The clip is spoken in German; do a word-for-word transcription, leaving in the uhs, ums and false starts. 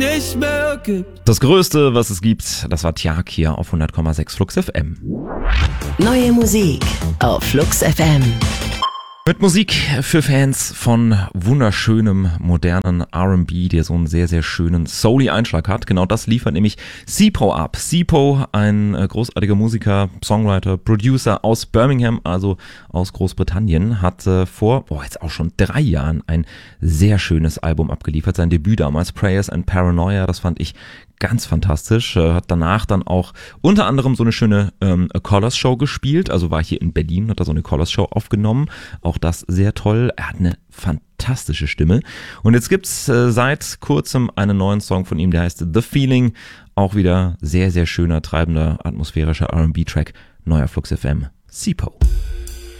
nicht mehr gibt. Das Größte, was es gibt, das war Tjag hier auf hundert Komma sechs Flux F M. Neue Musik auf Flux F M. Mit Musik für Fans von wunderschönem, modernen R and B, der so einen sehr, sehr schönen Soul-y Einschlag hat. Genau das liefert nämlich Sipo ab. Sipo, ein großartiger Musiker, Songwriter, Producer aus Birmingham, also aus Großbritannien, hat äh, vor, boah, jetzt auch schon drei Jahren ein sehr schönes Album abgeliefert. Sein Debüt damals, Prayers and Paranoia, das fand ich ganz fantastisch. Äh, hat danach dann auch unter anderem so eine schöne ähm, Colors Show gespielt, also war hier in Berlin, hat da so eine Colors Show aufgenommen. Auch das sehr toll. Er hat eine fantastische Stimme. Und jetzt gibt's äh, seit kurzem einen neuen Song von ihm, der heißt The Feeling. Auch wieder sehr, sehr schöner, treibender, atmosphärischer R and B-Track. Neuer Flux F M. Sipo.